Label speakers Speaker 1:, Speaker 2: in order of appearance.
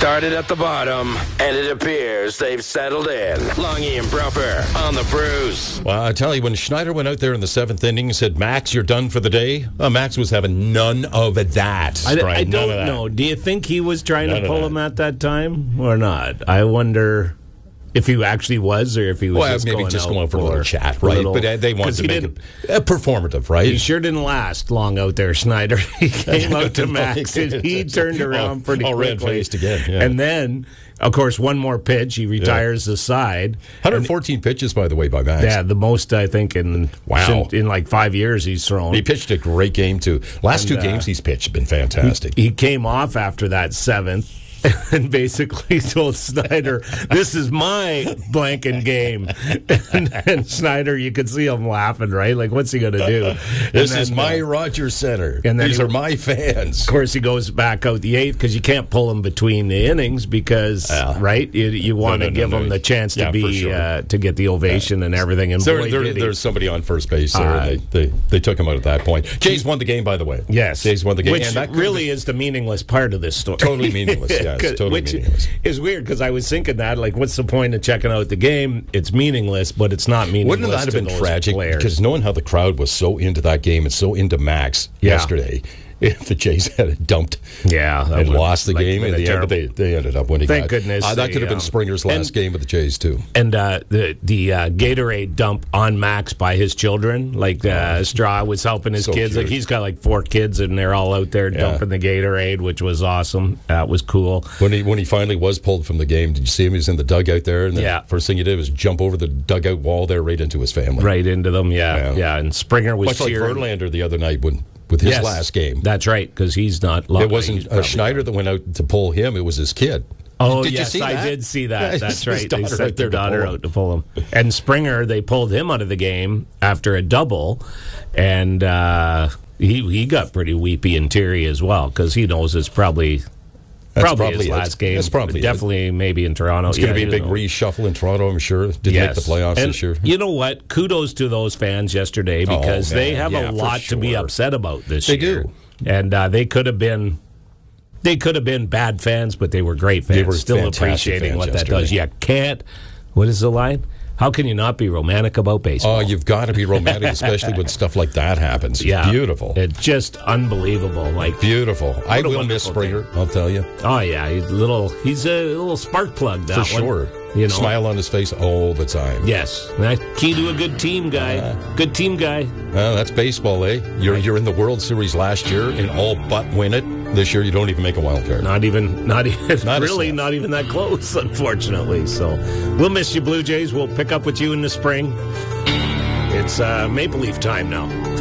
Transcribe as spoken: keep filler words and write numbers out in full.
Speaker 1: Started at the bottom, and it appears they've settled in. Longy and Bruffer on the Bruce.
Speaker 2: Well, I tell you, when Schneider went out there in the seventh inning and said, Max, you're done for the day, uh, Max was having none of that.
Speaker 3: I,
Speaker 2: Brian,
Speaker 3: I don't
Speaker 2: none of that.
Speaker 3: know. Do you think he was trying
Speaker 2: None
Speaker 3: to
Speaker 2: of
Speaker 3: pull
Speaker 2: that.
Speaker 3: him at that time or not? I wonder if he actually was or if he was
Speaker 2: Well,
Speaker 3: just
Speaker 2: maybe
Speaker 3: going
Speaker 2: just
Speaker 3: out
Speaker 2: going for a little chat, right?
Speaker 3: little-
Speaker 2: but uh, they wanted
Speaker 3: 'cause
Speaker 2: to
Speaker 3: he
Speaker 2: make
Speaker 3: didn't-
Speaker 2: it uh, performative, right?
Speaker 3: He sure didn't last long out there, Schneider. He came out to
Speaker 2: No,
Speaker 3: Max
Speaker 2: he
Speaker 3: and
Speaker 2: didn't.
Speaker 3: he turned around
Speaker 2: All-
Speaker 3: pretty
Speaker 2: all
Speaker 3: quickly.
Speaker 2: red-faced again, yeah.
Speaker 3: And then, of course, one more pitch. He retires the side.
Speaker 2: one hundred fourteen pitches, by the way, by Max.
Speaker 3: Yeah, the most, I think, in
Speaker 2: Wow.
Speaker 3: in like five years he's thrown.
Speaker 2: He pitched a great game, too. Last
Speaker 3: And,
Speaker 2: two
Speaker 3: uh,
Speaker 2: games he's pitched have been fantastic.
Speaker 3: He came off after that seventh and basically told Snyder, this is my blanking game. And, and Snyder, you could see him laughing, right? Like, what's he going to do?
Speaker 2: This
Speaker 3: And
Speaker 2: is
Speaker 3: then,
Speaker 2: my
Speaker 3: uh,
Speaker 2: Rogers Center.
Speaker 3: and then
Speaker 2: These
Speaker 3: he-
Speaker 2: are my fans.
Speaker 3: Of course, he goes back out the eighth because you can't pull him between the innings because,
Speaker 2: Yeah.
Speaker 3: right? You, you want
Speaker 2: no,
Speaker 3: to
Speaker 2: no,
Speaker 3: give
Speaker 2: no.
Speaker 3: him the chance to
Speaker 2: Yeah, for
Speaker 3: be
Speaker 2: sure.
Speaker 3: uh, to get the ovation and everything. And
Speaker 2: There,
Speaker 3: boy,
Speaker 2: there-
Speaker 3: did he.
Speaker 2: there's somebody on first base there.
Speaker 3: Uh,
Speaker 2: and they, they, they took him out at that point. Jays won the game, by the way.
Speaker 3: Yes,
Speaker 2: Jays won the game.
Speaker 3: which
Speaker 2: and that could
Speaker 3: really
Speaker 2: have
Speaker 3: is the meaningless part of this story.
Speaker 2: Totally meaningless, yes, totally
Speaker 3: which
Speaker 2: meaningless.
Speaker 3: is weird because I was thinking that, like, what's the point of checking out the game? It's meaningless, but it's not meaningless.
Speaker 2: Wouldn't that have
Speaker 3: to
Speaker 2: been
Speaker 3: those
Speaker 2: tragic?
Speaker 3: players.
Speaker 2: Because knowing how the crowd was so into that game and so into Max
Speaker 3: Yeah.
Speaker 2: yesterday, if the Jays had it dumped
Speaker 3: Yeah, that
Speaker 2: and
Speaker 3: would've,
Speaker 2: lost the
Speaker 3: like,
Speaker 2: game
Speaker 3: been
Speaker 2: in
Speaker 3: a
Speaker 2: the end, but
Speaker 3: terrible-
Speaker 2: they, they ended up winning.
Speaker 3: Thank
Speaker 2: that.
Speaker 3: goodness
Speaker 2: Uh, that
Speaker 3: they,
Speaker 2: could have been
Speaker 3: um,
Speaker 2: Springer's last
Speaker 3: and-
Speaker 2: game with the Jays, too.
Speaker 3: And uh, the the uh, Gatorade dump on Max by his children, like uh, Straw was helping his
Speaker 2: So
Speaker 3: kids. Like
Speaker 2: cute.
Speaker 3: he's got like four kids, and they're all out there
Speaker 2: Yeah.
Speaker 3: dumping the Gatorade, which was awesome. That was cool.
Speaker 2: When he when he finally was pulled from the game, did you see him? He was in the dugout there, and the
Speaker 3: Yeah.
Speaker 2: first thing he did was jump over the dugout wall there right into his family.
Speaker 3: Right into them, yeah,
Speaker 2: Yeah.
Speaker 3: yeah. And Springer was
Speaker 2: Much like
Speaker 3: cheering.
Speaker 2: Verlander the other night when with his
Speaker 3: Yes,
Speaker 2: last game.
Speaker 3: That's right, because he's not.
Speaker 2: It wasn't uh, Schneider that went out to pull him; it was his kid.
Speaker 3: Oh,
Speaker 2: did
Speaker 3: yes,
Speaker 2: you see
Speaker 3: I
Speaker 2: that?
Speaker 3: did see
Speaker 2: Yeah,
Speaker 3: that.
Speaker 2: his-
Speaker 3: That's
Speaker 2: his
Speaker 3: right. They
Speaker 2: daughter
Speaker 3: sent
Speaker 2: right there
Speaker 3: the
Speaker 2: to pull
Speaker 3: daughter
Speaker 2: him.
Speaker 3: out to pull him. And Springer, they pulled him out of the game after a double, and uh, he he got pretty weepy and teary as well because he knows it's probably.
Speaker 2: That's
Speaker 3: Probably,
Speaker 2: probably
Speaker 3: his
Speaker 2: it.
Speaker 3: last game.
Speaker 2: That's probably it.
Speaker 3: Definitely, maybe in Toronto.
Speaker 2: It's going to
Speaker 3: Yeah,
Speaker 2: be a
Speaker 3: you
Speaker 2: big
Speaker 3: know.
Speaker 2: reshuffle in Toronto, I'm sure. Didn't make the playoffs
Speaker 3: And
Speaker 2: this year.
Speaker 3: You know what? Kudos to those fans yesterday
Speaker 2: Oh,
Speaker 3: because they
Speaker 2: man.
Speaker 3: have
Speaker 2: Yeah,
Speaker 3: a
Speaker 2: for
Speaker 3: lot to be
Speaker 2: sure.
Speaker 3: upset about this
Speaker 2: They
Speaker 3: year.
Speaker 2: do.
Speaker 3: And uh, they could have been they could have been bad fans, but they were great fans.
Speaker 2: They were
Speaker 3: still
Speaker 2: fantastic
Speaker 3: appreciating
Speaker 2: fans
Speaker 3: what that
Speaker 2: yesterday.
Speaker 3: does. You can't what is the line? How can you not be romantic about baseball?
Speaker 2: Oh, you've got to be romantic, especially when stuff like that happens. It's
Speaker 3: yeah.
Speaker 2: beautiful.
Speaker 3: It's just unbelievable. Like
Speaker 2: Beautiful. I
Speaker 3: a
Speaker 2: will miss
Speaker 3: wonderful
Speaker 2: Springer, I'll tell you.
Speaker 3: oh yeah, he's a little he's a little spark plug that
Speaker 2: For
Speaker 3: one.
Speaker 2: sure.
Speaker 3: You know.
Speaker 2: Smile on his face all the time.
Speaker 3: Yes. That key to a good team guy.
Speaker 2: Uh,
Speaker 3: good team guy.
Speaker 2: Well, that's baseball, eh? You're you're in the World Series last year and all but win it. This year, you don't even make a wild card.
Speaker 3: Not even, not even,
Speaker 2: Not a
Speaker 3: really,
Speaker 2: sniff.
Speaker 3: not even that close, unfortunately. So we'll miss you, Blue Jays. We'll pick up with you in the spring. It's uh, Maple Leaf time now.